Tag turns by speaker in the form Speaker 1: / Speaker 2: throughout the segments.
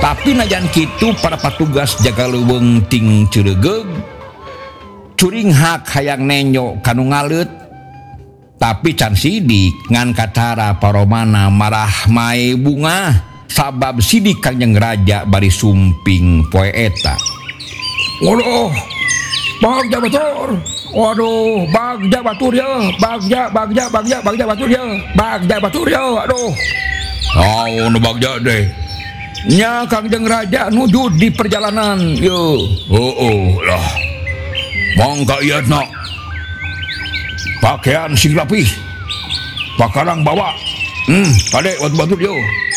Speaker 1: Tapi najan kitu para patugas jaga leuweung ting Cileugeg curing hak hayang nenyo kanu ngaleut. Tapi can sidik ngan katara paromana marah mae bunga sabab sidik Kangjeng Raja bari sumping poe eta. Waduh, bagja batur. Waduh, bagja batur ya. Bagja batur ya. Bagja batur ya. Aduh. Oh, nu bagja deh. Nya Kangjeng Raja nuju di perjalanan. Yo. Lah. Mangka ieu pakaian sing rapih, pakarang bawa, kade wat batur yo.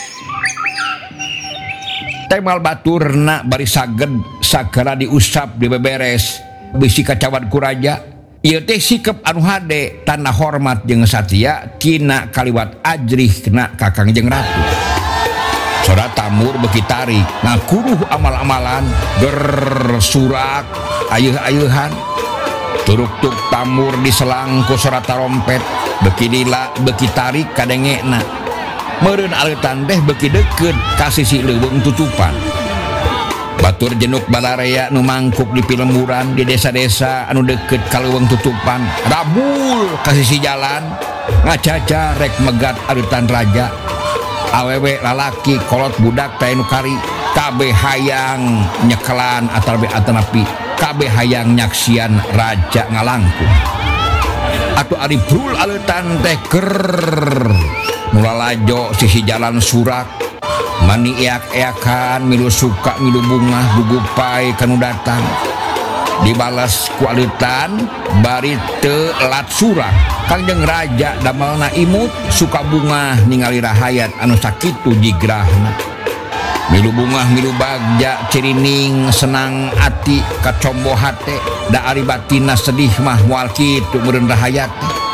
Speaker 1: Temal baturna bari saged sagara diusap dibeberes, bisi kacawat ku raja. Ieu teh sikep anu hade tanah hormat jeung satya tina kaliwat ajrih kena ka Kangjeng Ratu. Sora Tamur beki tarik ngakuruh amal-amalan ger surak ayeuh-ayeuhan. Turuk-tuk Tamur diselang ku sora tarompet beki dila beki tarik kadengena meureun aleutan teh beki deukeut ka sisi leuweung tutupan. Batur jenuk balarea nu mangkuk di pilemuran di desa-desa anu deukeut ka leuweung tutupan rabul ka sisi jalan ngacaca rek megat aleutan raja. Awewe lalaki kolot budak teh nu kari kabeh hayang nyekelan atalbe atanapi kabeh hayang nyaksian raja ngalangkung. Atuh ari brul aleutan teh ker mulalajo sisi jalan surak mani eak-eakan milu suka milu bunga gugupai kanu datang dibalas ku aleutan bari teu lat surak. Kangjeng Raja damalna imut suka bunga ningali rahayat anu sakitu jigrahna. Milu bunga milu bagja cirining senang ati kacombo hate da ari batina sedih mah moal kitu meureun rahayat.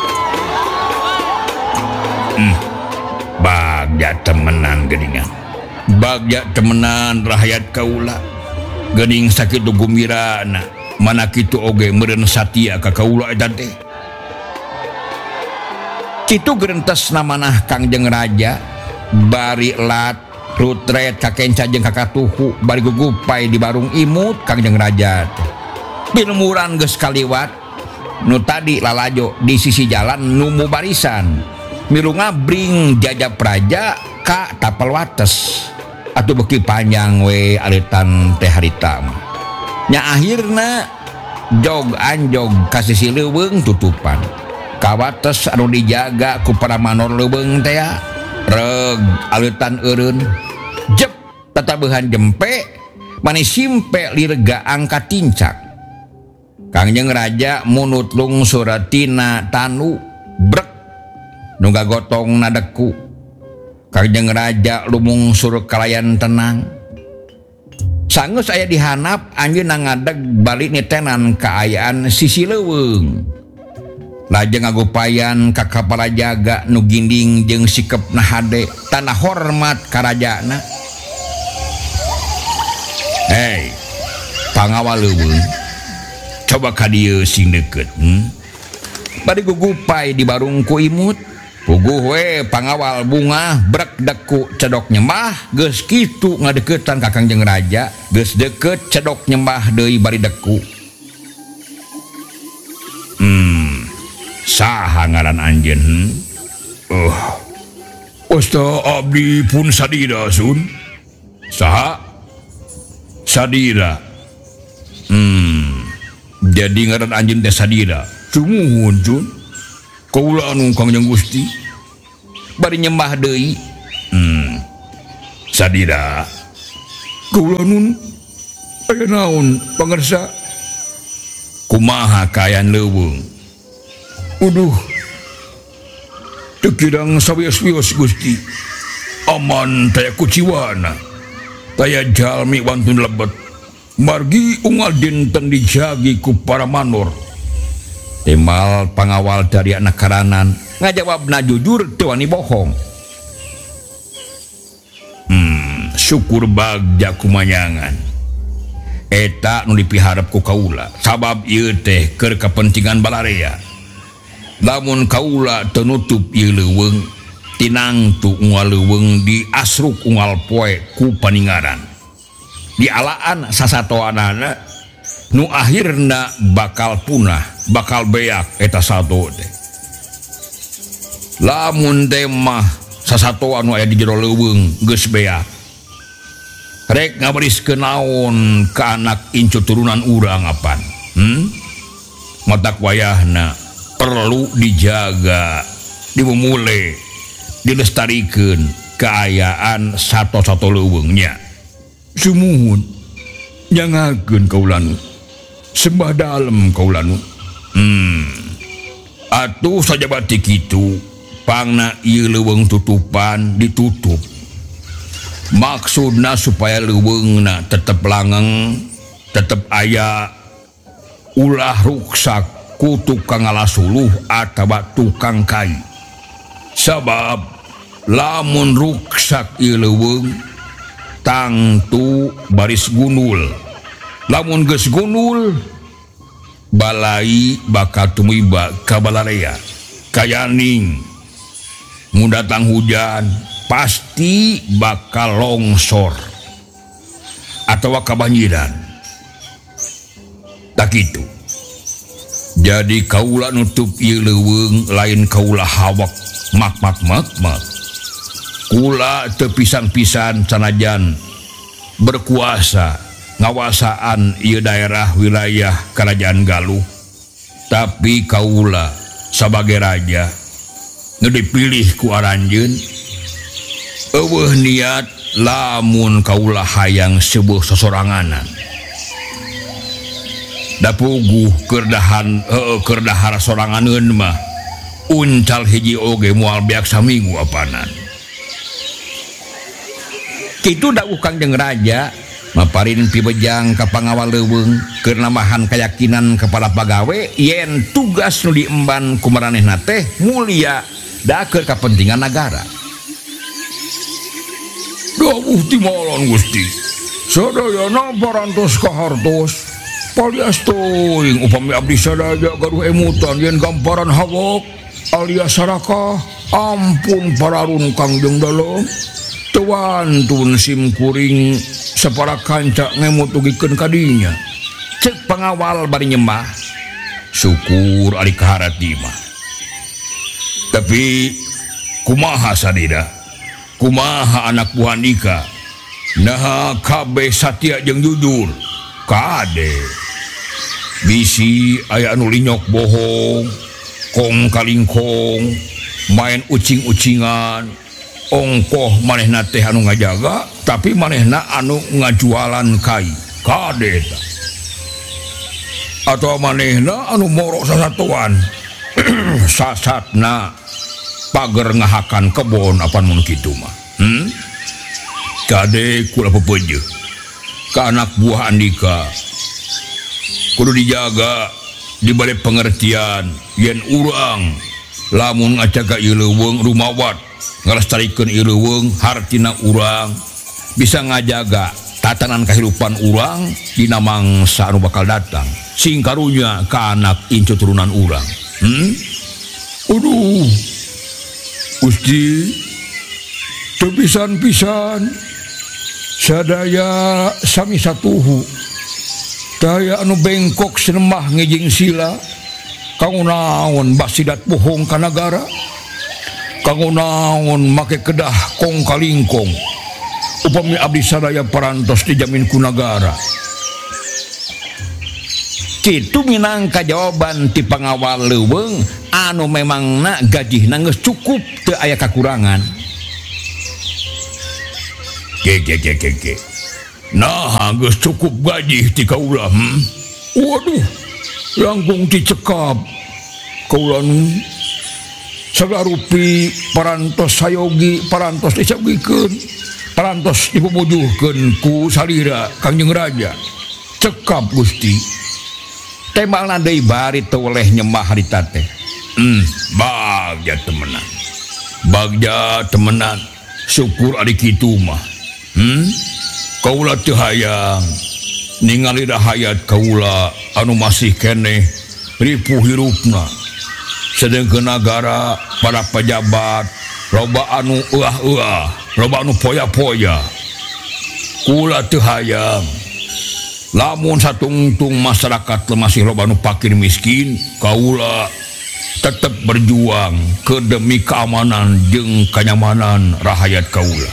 Speaker 1: Bagja temenan geuningan. Bagja temenan rahayat kaula. Geuning sakitu gumbirana mana kitu oge meureun satya ka kaula eta teh. Kitu geurentes namanah Kangjeng Raja bari lat rutret kakenca jeung kakatuhu bari gugupai di barung imut Kangjeng Raja teh. Pilmuran geus kaliwat nu tadi lalajo di sisi jalan nu barisan milu ngabring jajab raja ka tapal wates atuh beuki panjang we aleutan teh harita mah. Nya akhirna jog anjog ka sisi leuweung tutupan. Kawates anu dijaga ku para manor leuweung teh reg aleutan eureun jep tatabeuhan jempe mani simpe lirga angkat tincak. Kangjeng Raja munut lungsur tina tanu brek nu gagotong nadeku. Kangjeng Raja lumungsur kalayan tenang. Sanggeus aya dihanap anjeunna ngadeg balik nitenan kaayaan sisi leuweung. Lajeng ngagupayan ka kapala jaga nu ginding jeung sikepna hade tanah hormat karajana. Hei, pangawal leuweung, coba ka dieu sing deukeut. Bari gugupai di barung ku imut, puguh we pangawal bunga brek deku cedok nyembah geus kitu ngadeuketan ka Kangjeng Raja, geus deukeut cedok nyembah deui bari deku. Saha ngaran anjeun? Osta abdi pun sadira sun. Saha? Sadira. Jadi ngaran anjeun teh sadira. Sumuhun sun. Kaula anu Kangjeng Gusti. Bari nyembah deui. Sadira. Kaula nun aya naon pangarsa? Kumaha kaayaan leuweung? Uduh, tekirang sawios-wios Gusti. Aman taya kuciwana, taya jalmi wantun lebet. Margi unggal dinten dijagi ku para manor. Temal pangawal dari anak karanan ngajawabna jujur teu wani bohong. Syukur bagja kumanyangan. Eta nu dipiharep ku kaula, sabab ieu teh keur kapentingan balarea. Lamun kaula teu nutup ieu leuweung, tinangtu unggal leuweung diasruk unggal poe ku paningaran. dialaan sasatoanana nu akhirna bakal punah bakal beak eta satu teh lamun teh mah sasatoan nu aya di jero leuweung geus beak rek ngaberiskeun naon ka anak incu turunan urang apan matak wayahna perlu dijaga dimumule dilestarikeun keayaan sato-sato leuweungnya sumuhun nyangakeun kaulanu sembah dalem kaulanu atuh sajabati kitu pangna ieu leuweung tutupan ditutup maksudna supaya leuweungna tetep langgeng tetep aya ulah ruksak ku tukang ngalasuluh atawa tukang kai sabab lamun ruksak ieu leuweung tangtu baris gunul lamun geus gunul balai bakal tumiba ka balarea kayaning mun datang hujan pasti bakal longsor atawa kabanjiran tak itu jadi kaula nutup ieu leuweung lain kaula hawak mak kula teu pisan-pisan sanajan berkuasa ngawasaan ieu daerah wilayah kerajaan Galuh tapi kaula sebagai raja nu dipilih ku aranjeun eueuh niat lamun kaula hayang sebuah sosoranganan da puguh keur dahar soranganeun mah uncal hiji oge moal beak saminggu apanan kitu dawuh Kangjeng Raja maparin pibejang ka pangawal leuweung keur namahan keyakinan kepala pagawe yen tugas nu diemban ku maranehna teh mulia da keur kapentingan negara. Dawuh timolon Gusti sadayana parantos kahartos palias teuing upami abdi sadaya gaduh emutan yen gamparan hawak alias sarakah ampun pararun Kangjeng Dalem tewantun sim kuring sapara kanca ngemut ugikeun kadinya cek pangawal bari nyembah syukur ari kaharati mah tapi kumaha sadida kumaha anak buah Andika naha kabeh satia jeung jujur kade bisi aya anu linyok bohong kong kalingkong main ucing-ucingan ongkoh manehna teh anu ngajaga tapi manehna anu ngajualan kai kade ta atau manehna anu moro sasatuan sasatna pager ngahakan kebon apan mun kitu mah kade kula pepeujeut ka anak buah Andika kudu dijaga dibalik pengertian yen urang lamun ngajaga ieu leuweung rumawat ngalestarikeun ieu leuweung hartina urang bisa ngajaga tatanan kehidupan urang dina mangsa anu bakal datang sing karunya ka anak incu turunan urang aduh Gusti teu pisan-pisan sadaya sami satuhu daya anu bengkok senemah ngejing sila kanggo naon basidat bohong ka nagara kanggo naon make kedah kong kalingkong upami abdi sadaya parantos dijamin ku nagara kitu minangka jawaban ti pangawal leuweung anu memangna gajihna geus cukup teu aya kakurangan ke nah geus cukup gaji ti kaula waduh langkung dicekap kaula nu sagarupi parantos sayogi parantos disabikeun parantos dipupujuhkeun ku salira Kangjeng Raja cekap Gusti temalna deui bari teu oleh nyembah harita teh bagja temenan syukur ari kitu mah kaula teu hayang ningali rahayat kaula anu masih keneh ripuh hirupna sedengkeun nagara para pejabat loba anu euah-euah loba anu poya-poya kula teu hayang lamun satungtung masyarakat masih loba nu fakir miskin, kaula tetap berjuang ke demi keamanan jeung kenyamanan rakyat kaula.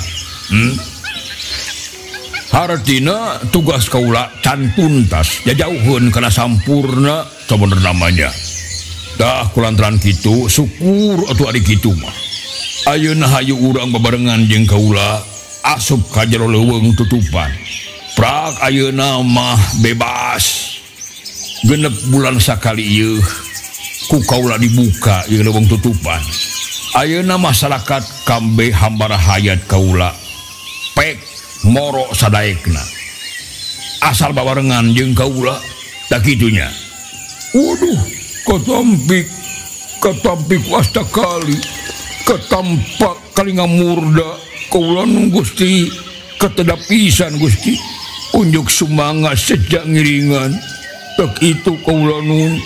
Speaker 1: Hartina tugas kaula can tuntas jajauheun kana sampurna sabenerna namanya. Dah kulantaran kitu syukur atuh ari kitu mah. Ayeuna hayu urang babarengan jeung kaula asup ka jero leuweung tutupan. Prak ayeuna mah bebas. Genep bulan sakali ieu ku kaula dibuka ieu leuweung tutupan. Ayeuna masyarakat kambe hambara hayat kaula pek moro sadaekna. Asal babarengan jeung kaula da kitunya. Waduh, katampik wasta kali. Ketampak kali ngamurda kaula nu Gusti kateda pisan Gusti. Unjuk semangat sejak ngiringan tak itu kaula nun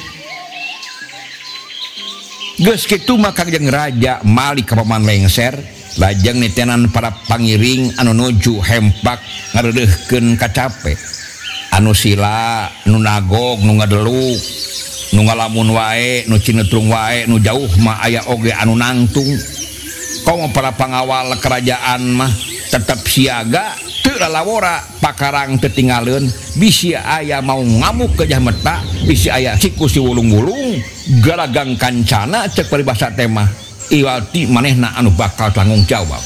Speaker 1: geus kitu maka jeung raja malik ka paman lengser lajeng nitenan para pangiring anu nuju hempak ngareureuhkeun kacape anu sila nu nagog nu ngadeluk nu ngalamun wae nu cinetrung wae nu jauh mah aya oge anu nangtung kaum para pangawal kerajaan mah tetap siaga teu lalawora pakarang tetinggalun bisi aya mau ngamuk ke jahmeta bisi aya siku si wulung-wulung galagang kancana cek peribahasa tema iwati manehna anu bakal tanggung jawab.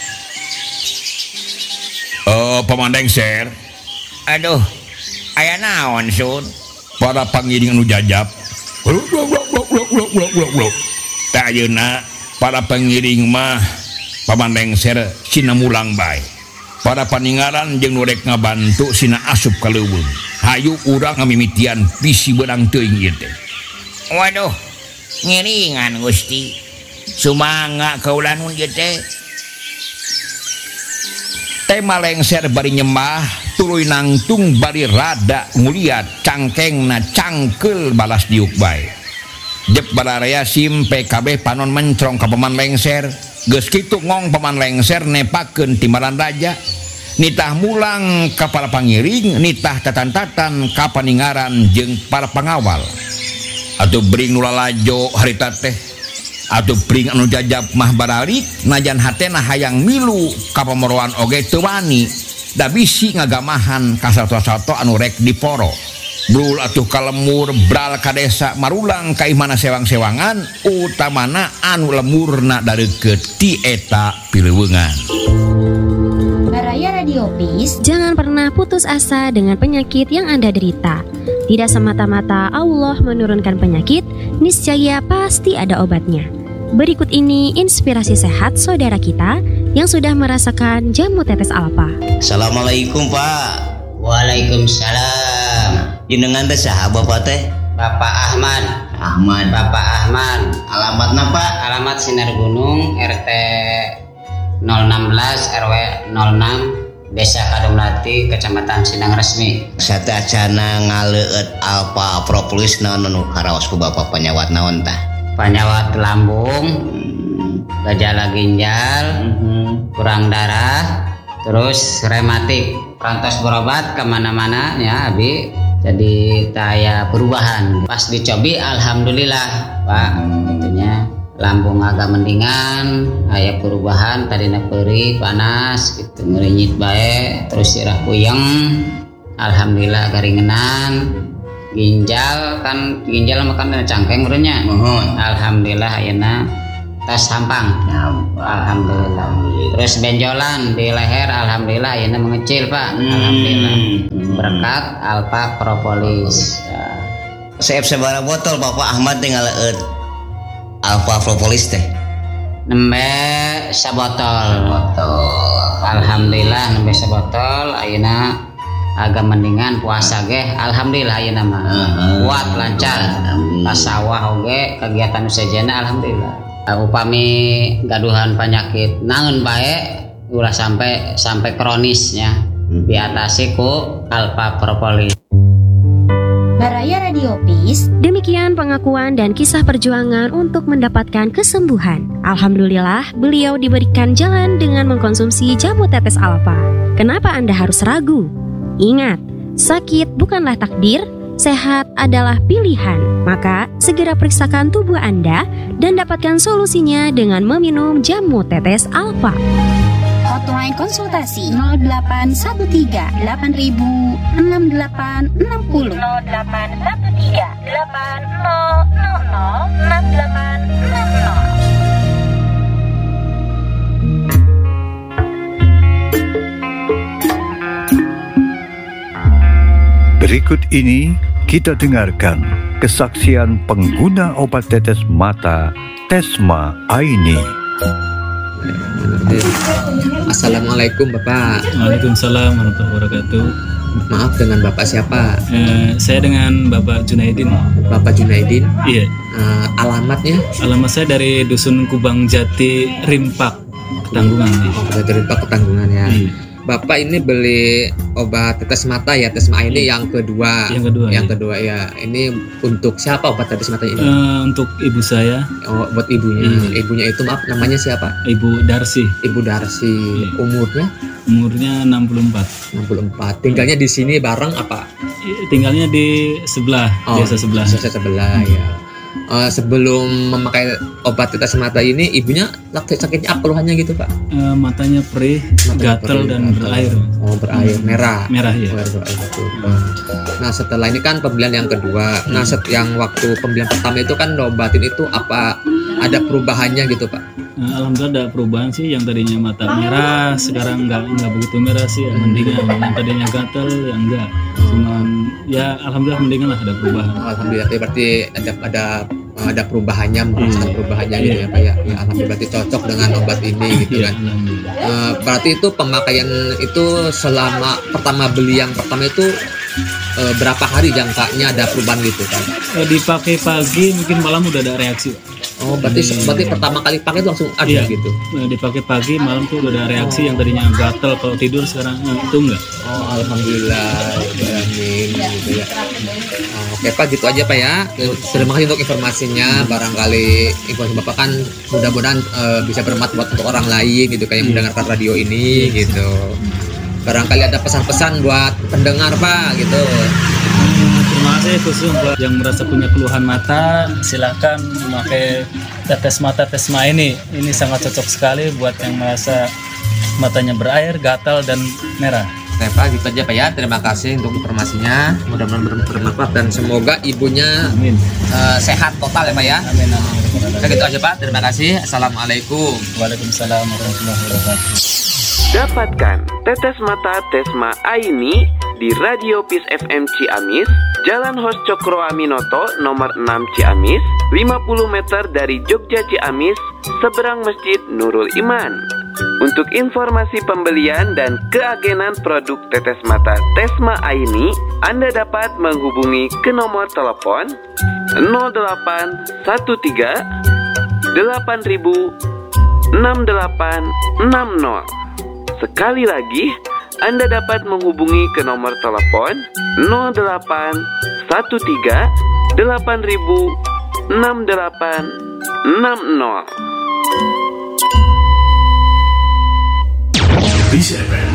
Speaker 1: Paman Lengser, aduh aya naon sun para pangiring anu jajab tah ayeuna para pangiring mah Paman Lengser sina mulang bae. Para paninggalan jeung nu rek ngabantu sina asup ka leuweung. Hayu urang ngamimitian bisi beunang teuing ieu teh. Waduh, ngiringan Gusti. Sumangga kaula nun ieu teh. Tema Lengser bari nyembah tuluy nangtung bari rada nguliat cangkengna cangkeul balas diuk bae. Jep bararea simpe kabeh panon mencrong ka Paman Lengser. Geus kitu ngong Paman Lengser nepakeun timbalan raja nitah mulang ka para pangiring nitah tatan-tatan ka paninggaran jeung para pangawal atuh bring nu lalajo harita teh atuh bring anu jajab mah baralik najan hatena hayang milu ka pamoroan oge teu wani da bisi ngagamahan ka sato-sato anu rek diporo. Brul atuh kalemur bral ka desa marulang ka imana sewang-sewangan utamana anu lemurna dareukeut ti eta pileuweungan.
Speaker 2: Baraya Radio Peace, jangan pernah putus asa dengan penyakit yang Anda derita. Tidak semata-mata Allah menurunkan penyakit, niscaya pasti ada obatnya. Berikut ini inspirasi sehat saudara kita yang sudah merasakan jamu tetes alfa.
Speaker 3: Assalamualaikum Pak.
Speaker 4: Waalaikumsalam.
Speaker 3: Jenengan teh saha Bapak teh?
Speaker 4: Bapak Ahmad. Bapak Ahmad.
Speaker 3: Alamatna Pak?
Speaker 4: Alamat Sinar Gunung RT 016 RW 06 Desa Kadumlati Kecamatan Sindang Resmi.
Speaker 3: Satacana ngaleueut alfa propolis naon nu karaos ku Bapak penyawat naon tah?
Speaker 4: Penyawat lambung, gejala ginjal, kurang darah, terus rematik. Rantos berobat kemana-mana ya Abi, jadi saya perubahan pas dicobi alhamdulillah Pak, itunya lambung agak mendingan, aya perubahan tadina perih panas gitu ngerinyit bae, terus sirah puyeng alhamdulillah garingenan. Ginjal makan cangkeng urutnya alhamdulillah ayeuna tas sampang alhamdulillah. Terus benjolan di leher alhamdulillah ayeuna mengecil Pak alhamdulillah berkat alfa propolis.
Speaker 3: Seep sabaraha botol Bapak Ahmad teh ngaleueut alfa propolis teh?
Speaker 4: Nembe sabotol. Alhamdulillah nembe sabotol ayeuna agak mendingan puasa ge alhamdulillah ayeuna mah kuat lancar ka sawah oge kegiatan usajana alhamdulillah. Upami gaduhan penyakit naon bae ulah sampai kronisnya diatasi ku alfa propolis.
Speaker 2: Baraya Radio Peace. Demikian pengakuan dan kisah perjuangan untuk mendapatkan kesembuhan. Alhamdulillah, beliau diberikan jalan dengan mengkonsumsi jamu tetes alfa. Kenapa Anda harus ragu? Ingat, sakit bukanlah takdir, sehat adalah pilihan. Maka, segera periksakan tubuh Anda dan dapatkan solusinya dengan meminum jamu tetes alfa. Hotline konsultasi 0813 8000 6860 0813 8000 6860.
Speaker 5: Berikut ini kita dengarkan kesaksian pengguna obat tetes mata Tesma Aini.
Speaker 6: Assalamualaikum Bapak.
Speaker 7: Waalaikumsalam warahmatullahi wabarakatuh.
Speaker 6: Maaf, dengan Bapak siapa?
Speaker 7: Saya dengan Bapak Junaidin.
Speaker 6: Bapak Junaidin?
Speaker 7: Iya.
Speaker 6: Alamatnya?
Speaker 7: Alamat saya dari Dusun Kubang Jati, Rimpak, Ketanggungan.
Speaker 6: Dari Rimpak, Ketanggungan ya.
Speaker 7: Iya.
Speaker 6: Bapak ini beli obat tetes mata ya, Tesma ini yang kedua. Yang kedua ya. Ini untuk siapa obat tetes mata ini?
Speaker 7: Untuk ibu saya.
Speaker 6: Oh, buat ibunya. Ibunya itu maaf, namanya siapa?
Speaker 7: Ibu Darsi.
Speaker 6: Ibu Darsi.
Speaker 7: Iya. Umurnya 64.
Speaker 6: Tinggalnya di sini bareng apa?
Speaker 7: Tinggalnya di sebelah, desa sebelah.
Speaker 6: Desa sebelah ya. Sebelum memakai obat tetes mata ini, ibunya sakitnya apa keluhannya gitu Pak?
Speaker 7: Matanya perih, gatal dan berair.
Speaker 6: Oh, berair, merah.
Speaker 7: Merah ya.
Speaker 6: Nah, setelah ini kan pembelian yang kedua. Nah, yang waktu pembelian pertama itu kan obatin itu apa ada perubahannya gitu Pak?
Speaker 7: Alhamdulillah ada perubahan sih, yang tadinya mata merah sekarang nggak begitu merah sih, mendingan. Yang tadinya gatal ya enggak, cuman ya alhamdulillah mendingan lah, ada perubahan.
Speaker 6: Alhamdulillah, berarti ada perubahannya, merasakan perubahannya gitu ya Pak ya. Alhamdulillah, berarti cocok dengan obat ini gitu kan. Berarti itu pemakaian itu selama pertama beli yang pertama itu berapa hari jangkanya ada perubahan gitu kan?
Speaker 7: Dipakai pagi mungkin malam udah ada reaksi.
Speaker 6: Oh, berarti pertama kali pakai itu langsung ada gitu.
Speaker 7: Dipakai pagi, malam tuh udah ada reaksi. Yang tadinya gatal kalau tidur sekarang itu enggak.
Speaker 6: Oh, alhamdulillah. Amin gitu ya. Oke Pak, gitu aja Pak ya. Terima kasih untuk informasinya. Barangkali informasi Bapak kan mudah-mudahan bisa bermanfaat untuk orang lain gitu kayak yang mendengarkan radio ini gitu. Barangkali ada pesan-pesan buat pendengar Pak gitu.
Speaker 7: Terima kasih khusus buat yang merasa punya keluhan mata, silakan memakai tetes mata Tesma ini. Ini sangat cocok sekali buat yang merasa matanya berair, gatal dan merah.
Speaker 6: Oke Pak, gitu aja Pak ya. Terima kasih untuk informasinya. Mudah-mudahan bermanfaat dan semoga ibunya sehat total ya Pak ya.
Speaker 7: Amin.
Speaker 6: Oke, gitu aja Pak. Terima kasih. Assalamualaikum.
Speaker 7: Waalaikumsalam warahmatullahi wabarakatuh.
Speaker 8: Dapatkan tetes mata Tesma Aini di Radio Peace FM Ciamis, Jalan Hos Cokro Aminoto nomor 6 Ciamis, 50 meter dari Jogja Ciamis, seberang Masjid Nurul Iman. Untuk informasi pembelian dan keagenan produk tetes mata Tesma Aini, Anda dapat menghubungi ke nomor telepon 0813 8000 6860. Sekali lagi, Anda dapat menghubungi ke nomor telepon 0813 8000 6860.
Speaker 9: Peace FM